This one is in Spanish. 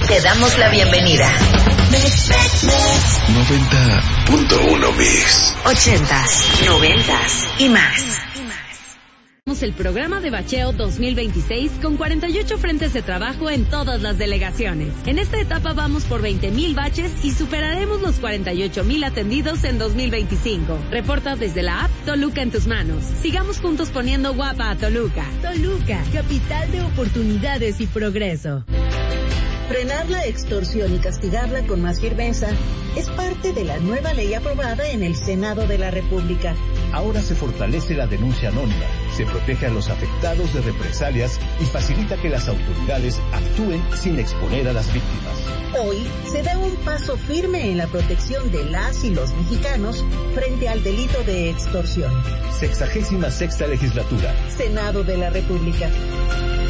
Te damos la bienvenida. 90.1 Mix. 80s, 90s y más. El programa de bacheo 2026 con 48 frentes de trabajo en todas las delegaciones. En esta etapa vamos por 20,000 baches y superaremos los 48,000 atendidos en 2025. Reporta desde la app Toluca en tus manos. Sigamos juntos poniendo guapa a Toluca. Toluca, capital de oportunidades y progreso. Frenar la extorsión y castigarla con más firmeza es parte de la nueva ley aprobada en el Senado de la República. Ahora se fortalece la denuncia anónima, se protege a los afectados de represalias y facilita que las autoridades actúen sin exponer a las víctimas. Hoy se da un paso firme en la protección de las y los mexicanos frente al delito de extorsión. 66ª legislatura. Senado de la República.